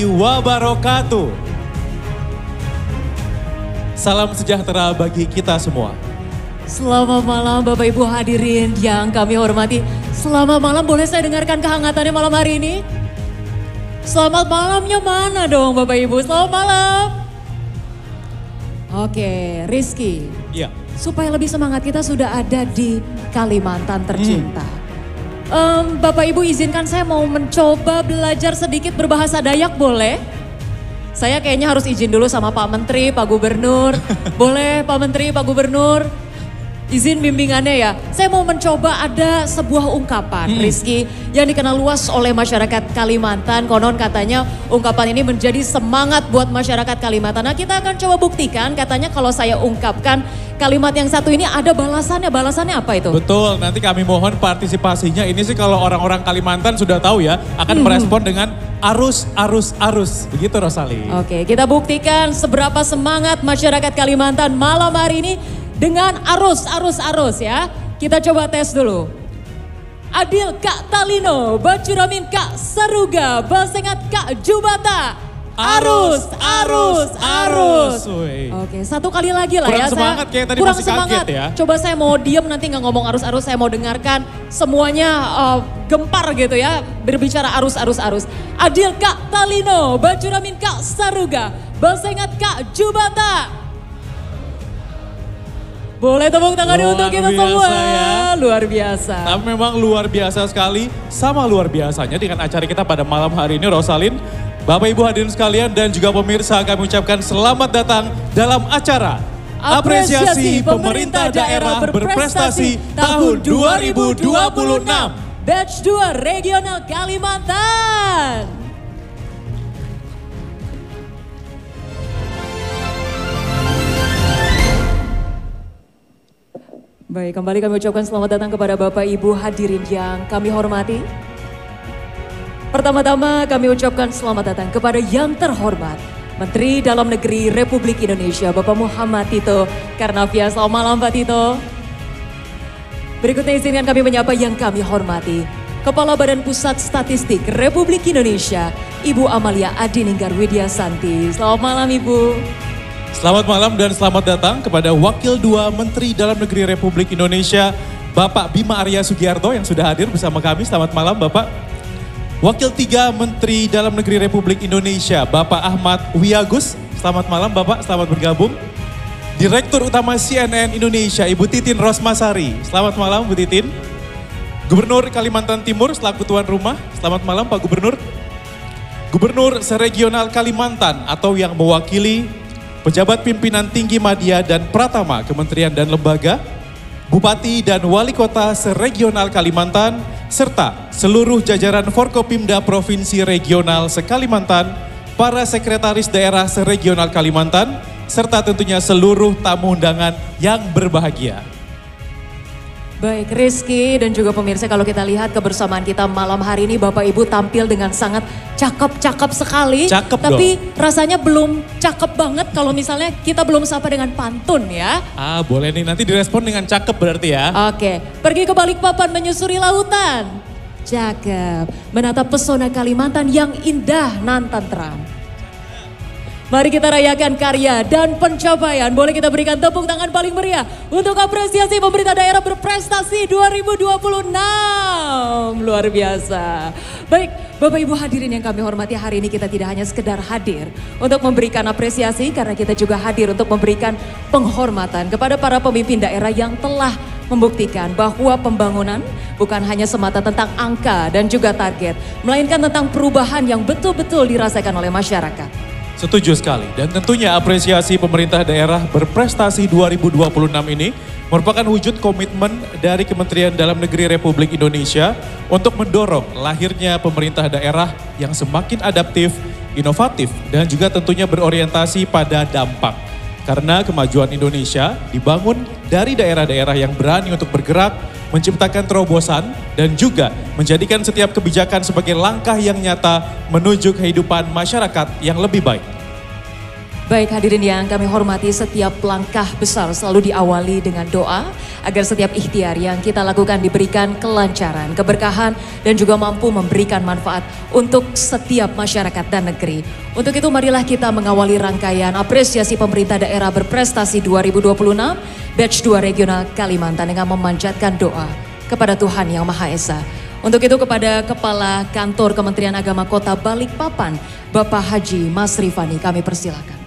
Wabarakatuh. Salam sejahtera bagi kita semua. Selamat malam Bapak Ibu hadirin yang kami hormati. Selamat malam, boleh saya dengarkan kehangatannya malam hari ini? Selamat malamnya mana dong Bapak Ibu? Selamat malam. Oke, Rizky. Iya. Supaya lebih semangat kita sudah ada di Kalimantan tercinta. Bapak Ibu izinkan saya mau mencoba belajar sedikit berbahasa Dayak, boleh? Saya kayaknya harus izin dulu sama Pak Menteri, Pak Gubernur. Boleh Pak Menteri, Pak Gubernur? Izin bimbingannya ya. Saya mau mencoba ada sebuah ungkapan, Rizky, yang dikenal luas oleh masyarakat Kalimantan. Konon katanya ungkapan ini menjadi semangat buat masyarakat Kalimantan. Nah, kita akan coba buktikan, katanya kalau saya ungkapkan kalimat yang satu ini ada balasannya. Balasannya apa itu? Betul, nanti kami mohon partisipasinya. Ini sih kalau orang-orang Kalimantan sudah tahu ya, akan merespon dengan arus, arus, arus. Begitu Rosali. Oke, kita buktikan seberapa semangat masyarakat Kalimantan malam hari ini dengan arus, arus, arus ya. Kita coba tes dulu. Adil Kak Talino, Bacuramin Kak Saruga, Basengat Kak Jubata. Arus, arus, arus. Oke, satu kali lagi lah kurang ya. Semangat kayak tadi kurang masih semangat. Kaget ya. Coba saya mau diem nanti nggak ngomong arus, arus. Saya mau dengarkan semuanya gempar gitu ya. Berbicara arus, arus, arus. Adil Kak Talino, Bacuramin Kak Saruga, Basengat Kak Jubata. Boleh tepuk tangan untuk kita semua. Ya. Luar biasa. Tapi memang luar biasa sekali. Sama luar biasanya dengan acara kita pada malam hari ini, Rosalin. Bapak Ibu hadirin sekalian dan juga pemirsa, kami ucapkan selamat datang dalam acara Apresiasi Pemerintah Daerah Berprestasi tahun 2026. Batch 2 Regional Kalimantan. Baik, kembali kami ucapkan selamat datang kepada Bapak Ibu hadirin yang kami hormati. Pertama-tama kami ucapkan selamat datang kepada yang terhormat Menteri Dalam Negeri Republik Indonesia Bapak Muhammad Tito Karnavian. Selamat malam Pak Tito. Berikutnya izinkan kami menyapa yang kami hormati Kepala Badan Pusat Statistik Republik Indonesia Ibu Amalia Adininggar Widyasanti. Selamat malam Ibu. Selamat malam dan selamat datang kepada Wakil 2 Menteri Dalam Negeri Republik Indonesia, Bapak Bima Arya Sugiarto yang sudah hadir bersama kami. Selamat malam Bapak. Wakil 3 Menteri Dalam Negeri Republik Indonesia, Bapak Ahmad Wiyagus. Selamat malam Bapak, selamat bergabung. Direktur Utama CNN Indonesia, Ibu Titin Rosmasari. Selamat malam Bu Titin. Gubernur Kalimantan Timur selaku tuan rumah. Selamat malam Pak Gubernur. Gubernur Seregional Kalimantan atau yang mewakili pejabat pimpinan tinggi media dan pratama kementerian dan lembaga, Bupati dan Wali Kota Seregional Kalimantan, serta seluruh jajaran Forkopimda Provinsi Regional Se-Kalimantan, para sekretaris daerah Seregional Kalimantan, serta tentunya seluruh tamu undangan yang berbahagia. Baik Rizky dan juga pemirsa, kalau kita lihat kebersamaan kita malam hari ini Bapak Ibu tampil dengan sangat cakep-cakep sekali. Cakep tapi dong. rasanya belum cakep banget kalau misalnya kita belum sapa dengan pantun ya. Ah boleh nih, nanti direspon dengan cakep berarti ya. Oke, pergi ke Balikpapan menyusuri lautan. Cakep, menatap pesona Kalimantan yang indah nan tentram. Mari kita rayakan karya dan pencapaian. Boleh kita berikan tepuk tangan paling meriah untuk apresiasi pemerintah daerah berprestasi 2026. Luar biasa. Baik, Bapak Ibu hadirin yang kami hormati, hari ini kita tidak hanya sekedar hadir untuk memberikan apresiasi, karena kita juga hadir untuk memberikan penghormatan kepada para pemimpin daerah yang telah membuktikan bahwa pembangunan bukan hanya semata tentang angka dan juga target, melainkan tentang perubahan yang betul-betul dirasakan oleh masyarakat. Setuju sekali, dan tentunya apresiasi pemerintah daerah berprestasi 2026 ini merupakan wujud komitmen dari Kementerian Dalam Negeri Republik Indonesia untuk mendorong lahirnya pemerintah daerah yang semakin adaptif, inovatif, dan juga tentunya berorientasi pada dampak. Karena kemajuan Indonesia dibangun dari daerah-daerah yang berani untuk bergerak, menciptakan terobosan, dan juga menjadikan setiap kebijakan sebagai langkah yang nyata menuju kehidupan masyarakat yang lebih baik. Baik hadirin yang kami hormati, setiap langkah besar selalu diawali dengan doa agar setiap ikhtiar yang kita lakukan diberikan kelancaran, keberkahan dan juga mampu memberikan manfaat untuk setiap masyarakat dan negeri. Untuk itu marilah kita mengawali rangkaian apresiasi pemerintah daerah berprestasi 2026 Batch 2 Regional Kalimantan dengan memanjatkan doa kepada Tuhan Yang Maha Esa. Untuk itu kepada Kepala Kantor Kementerian Agama Kota Balikpapan, Bapak Haji Mas Rifani, kami persilakan.